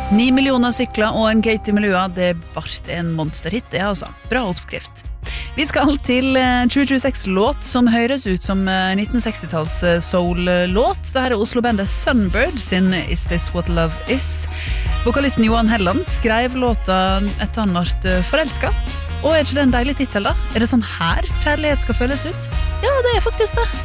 9 millioner sykler og en Katie Melua, det vart en monsterhit, det altså. Bra oppskrift. Vi skal til 2026-låt som høres ut som 1960-talls soul-låt. Dette Oslo-bandet Sunbird sin Is This What Love Is. Vokalisten Johan Helland skrev låta etter han ble forelsket. Og ikke det en deilig titel da? Det sånn her kjærlighet skal føles ut? Ja, det faktisk det.